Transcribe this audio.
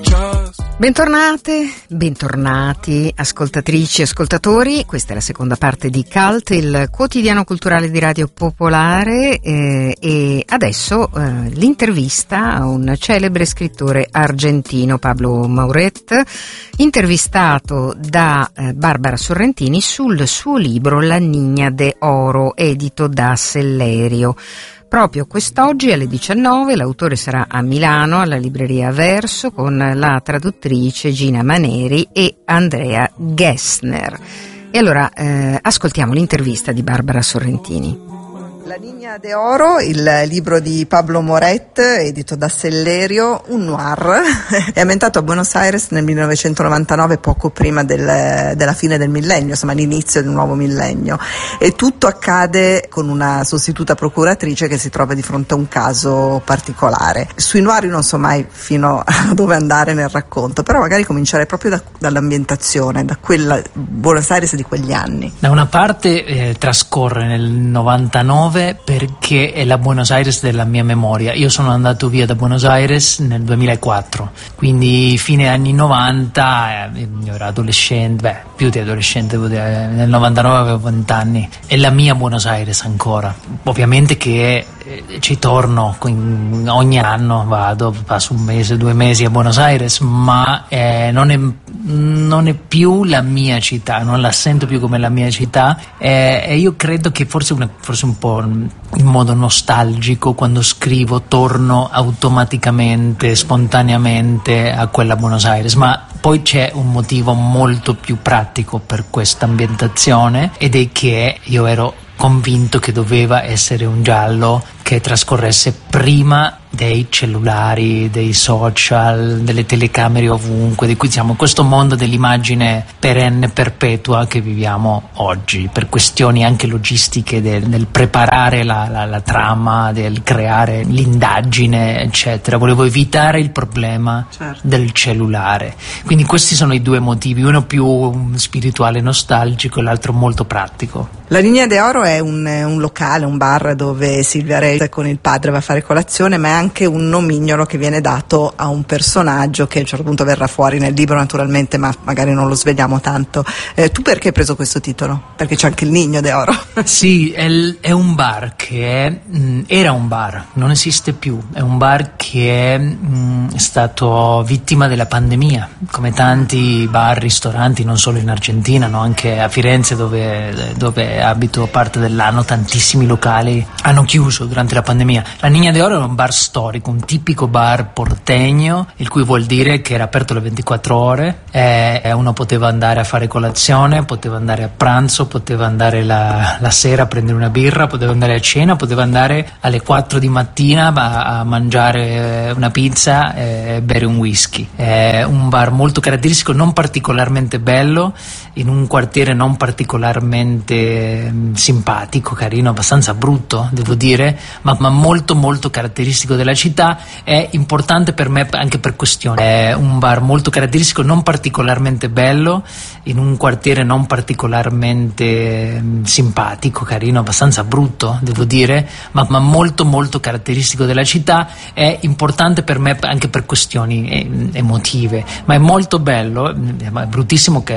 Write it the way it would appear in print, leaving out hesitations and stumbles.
Bentornate, bentornati ascoltatrici e ascoltatori, questa è la seconda parte di Cult, il quotidiano culturale di Radio Popolare, e adesso l'intervista a un celebre scrittore argentino, Pablo Mauret, intervistato da Barbara Sorrentini sul suo libro La Niña de Oro, edito da Sellerio. Proprio quest'oggi alle 19 l'autore sarà a Milano alla libreria Verso con la traduttrice Gina Maneri e Andrea Gessner. E allora ascoltiamo l'intervista di Barbara Sorrentini. La Niña de Oro, il libro di Pablo Mauret, edito da Sellerio, un noir, è ambientato a Buenos Aires nel 1999, poco prima della fine del millennio, insomma all'inizio del nuovo millennio, e tutto accade con una sostituta procuratrice che si trova di fronte a un caso particolare. Sui noir non so mai fino a dove andare nel racconto, però magari comincerei proprio dall'ambientazione, da quella Buenos Aires di quegli anni. Da una parte trascorre nel 99 perché è la Buenos Aires della mia memoria. Io sono andato via da Buenos Aires nel 2004, quindi fine anni 90, io ero adolescente, più di adolescente, nel 99 avevo 20 anni, è la mia Buenos Aires ancora. Ovviamente che ci torno ogni anno, passo un mese, 2 mesi a Buenos Aires, ma non è più la mia città, non la sento più come la mia città, e io credo che forse un po' in modo nostalgico, quando scrivo torno automaticamente, spontaneamente a quella Buenos Aires, ma poi c'è un motivo molto più pratico per questa ambientazione, ed è che io ero convinto che doveva essere un giallo che trascorresse prima dei cellulari, dei social, delle telecamere ovunque, di cui siamo in questo mondo dell'immagine perenne, perpetua che viviamo oggi, per questioni anche logistiche del preparare la trama, del creare l'indagine, eccetera. Volevo evitare il problema del cellulare. Quindi questi sono i due motivi, uno più spirituale, nostalgico, e l'altro molto pratico. La Niña de Oro è un locale, un bar dove Silvia Reis con il padre va a fare colazione, ma è anche un nomignolo che viene dato a un personaggio che a un certo punto verrà fuori nel libro, naturalmente, ma magari non lo sveliamo tanto. Tu perché hai preso questo titolo? Perché c'è anche il Niño de Oro. Sì, è un bar che era un bar, non esiste più, è un bar che è stato vittima della pandemia, come tanti bar, ristoranti, non solo in Argentina, no? Anche a Firenze dove abito parte dell'anno, tantissimi locali hanno chiuso durante la pandemia. La Niña de Oro era un bar storico, un tipico bar porteño, il cui vuol dire che era aperto le 24 ore, e uno poteva andare a fare colazione, poteva andare a pranzo, poteva andare la sera a prendere una birra, poteva andare a cena, poteva andare alle 4 di mattina a mangiare una pizza e bere un whisky. È un bar molto caratteristico, non particolarmente bello, in un quartiere non particolarmente simpatico, carino, abbastanza brutto, devo dire, ma molto molto caratteristico della città. È importante per me anche per questioni. È un bar molto caratteristico, non particolarmente bello, in un quartiere non particolarmente simpatico, carino, abbastanza brutto, devo dire, ma molto molto caratteristico della città. È importante per me anche per questioni emotive, ma è molto bello. È bruttissimo che